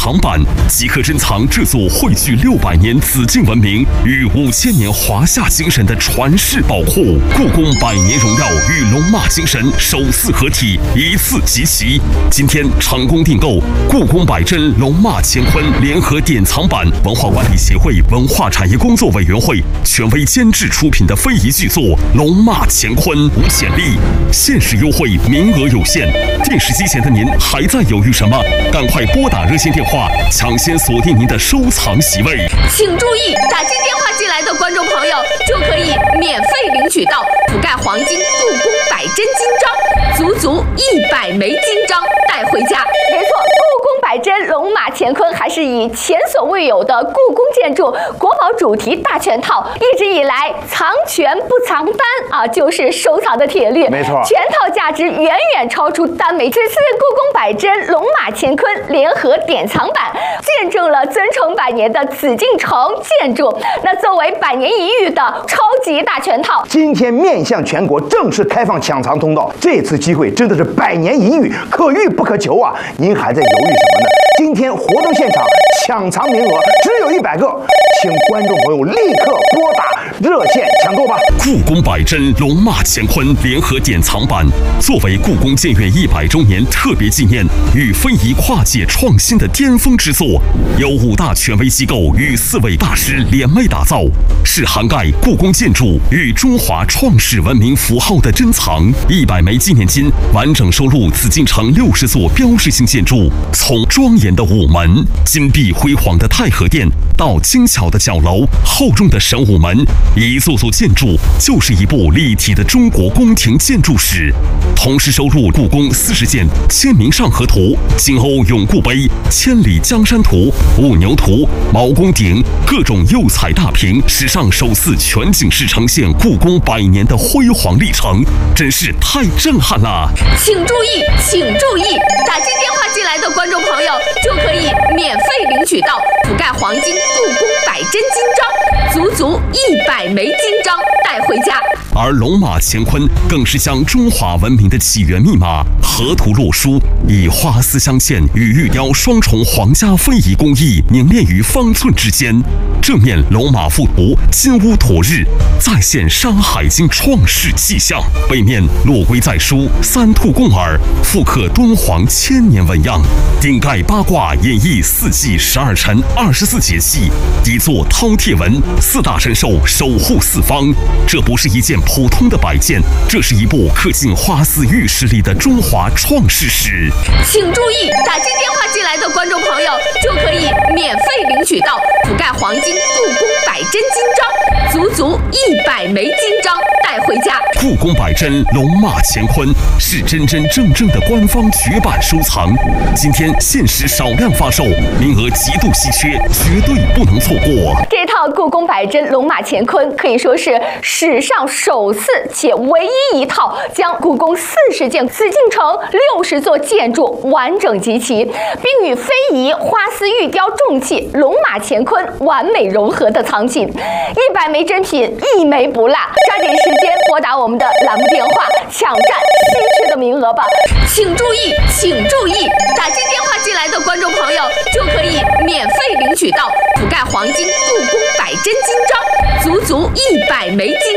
藏版，即刻珍藏这座汇聚600年紫禁文明与5000年华夏精神的传世宝库。故宫100年荣耀与龙马精神首次合体，一次集齐。今天成功订购故宫百珍龙马乾坤联合典藏版，文化管理协会文化产业工作委员会权威监制出品的非遗巨作《龙马乾坤》无潜力，限时优惠，名额有限。电视机前的您还在犹豫什么？赶快拨打热线电话，抢先锁定您的收藏席位。 请注意，打进电话进来的观众朋友就可以免费领取到覆盖黄金故宫百珍金章，足足100枚金章带回家。 没错，故宫百珍龙马乾坤还是以前所未有的故宫建筑国宝主题大全套，一直以来藏全不藏单啊，就是收藏的铁律。 没错， 全套价值远远超出单枚。这次故宫百珍龙马乾坤联合典藏版，见证了尊崇100年的紫禁城建筑。那作为100年一遇的超级大全套， 今天面向全国正式开放抢藏通道，这次机会真的是100年一遇，可遇不可求啊！您还在犹豫什么呢？今天活动现场抢藏名额只有100个，请观众朋友立刻拨打热线抢购吧！ 故宫百珍龙马乾坤联合典藏版，作为故宫建院100周年特别纪念与非遗跨界创新的巅峰之作，由5大权威机构与4位大师联袂打造，是涵盖故宫建筑与中华创世文明符号的珍藏。100枚纪念金完整收录紫禁城60座标志性建筑，从庄严的午门、金碧辉煌的太和殿到精巧的角楼、厚重的神武门，一座座建筑就是一部立体的中国宫廷建筑史。同时收录故宫40件签名上河图、金瓯永固碑、千里江山图、五牛图、毛公鼎各种釉彩大屏，史上首次全景式呈现故宫100年的辉煌历程，真是太震撼了！ 请注意，请注意，打进电话进来的观众朋友就可以免费领取到覆盖黄金故宫百珍金章，足足100枚金章带回家。 而龙马乾坤更是将中华文明的起源密码河图洛书，以花丝镶嵌与玉雕双重皇家非遗工艺凝练于方寸之间。正面龙马附图金乌妥日，再现《山海经》创世气象；背面落龟在书3兔共耳，复刻敦煌1000年纹样；顶盖八卦演绎4季12辰24节气；底座饕餮纹4大神兽守护四方。这不是一件普通的摆件，这是一部刻进花丝玉石里的中华创世史。 请注意，打进电话进来的观众朋友就可以免费领取到覆盖黄金故宫百珍金章，足足100枚金章带回家。 故宫百珍龙马乾坤是真真正正的官方绝版收藏，今天限时少量发售，名额极度稀缺，绝对不能错过。 这套故宫百珍龙马乾坤可以说是史上首次且唯一一套将故宫40件紫禁城60座建筑完整集齐，并与非遗花丝玉雕重器龙马乾坤完美融合的藏品。100枚珍品一枚不落，抓紧时间拨打我们的栏目电话，抢占稀缺的名额吧！ 请注意，请注意，打进电话进来的观众朋友就可以免费领取到覆盖黄金故宫百珍金章，足足100枚金